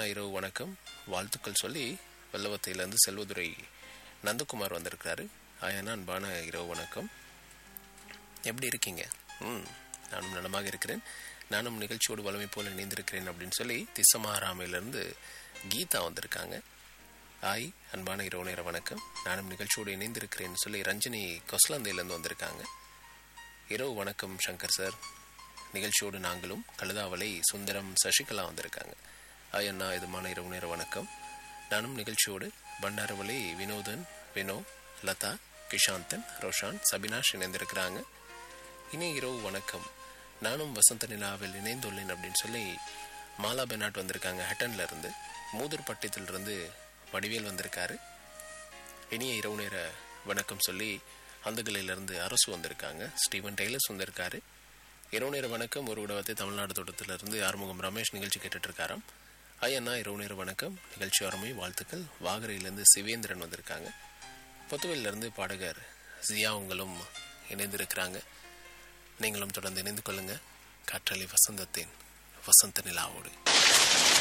இரவு வணக்கம் வாழ்த்துக்கள் சொல்லி வெள்ளவத்தையிலேருந்து செல்வதுரை நந்தகுமார் வந்திருக்கிறாரு. ஆயண்ணா அன்பான இரவு வணக்கம், எப்படி இருக்கீங்க? நானும் நலமாக இருக்கிறேன், நானும் நிகழ்ச்சியோடு வளமை போல் இணைந்திருக்கிறேன் அப்படின்னு சொல்லி திசமாராமையிலேருந்து கீதா வந்திருக்காங்க. ஆய் அன்பான இரவு நேர வணக்கம், நானும் நிகழ்ச்சியோடு இணைந்திருக்கிறேன்னு சொல்லி ரஞ்சினி கொஸ்லாந்தையிலேருந்து வந்திருக்காங்க. இரவு வணக்கம் சங்கர் சார், நிகழ்ச்சியோடு நாங்களும். கழுதாவளை சுந்தரம் சசிகலா வந்திருக்காங்க. ஆயண்ணா இதுமான இரவு நேர வணக்கம், நானும் நிகழ்ச்சியோடு. பண்டாரவளை வினோதன், வினோ, லதா, கிஷாந்தன், ரோஷான், சபினாஷ் இணைந்திருக்கிறாங்க. இனி இரவு வணக்கம், நானும் வசந்த நிலாவில் இணைந்துள்ளேன் அப்படின்னு சொல்லி மாலா பெனாட் வந்திருக்காங்க. ஹட்டன்ல இருந்து. மூதூர்பட்டியத்திலிருந்து வடிவேல் வந்திருக்காரு. இனிய இரவு நேர வணக்கம் சொல்லி அந்தகலையிலிருந்து அரசு வந்திருக்காங்க. ஸ்டீவன் டெய்லர்ஸ் வந்திருக்காரு. இரவு நேர வணக்கம் ஒரு விடவத்தை தமிழ்நாடு தோட்டத்திலிருந்து ஆறுமுகம் ரமேஷ் நிகழ்ச்சி கேட்டுட்டு இருக்காராம். ஐயண்ணா இரவு நேர வணக்கம், நிகழ்ச்சி அருமை வாழ்த்துக்கள். வாகரையிலிருந்து சிவேந்திரன் வந்திருக்காங்க. பொத்துவையிலிருந்து பாடகர் ஜியாவுங்களும் இணைந்திருக்கிறாங்க. நீங்களும் தொடர்ந்து இணைந்து கொள்ளுங்க. காற்றலை வசந்தத்தின் வசந்த நிலாவோடு.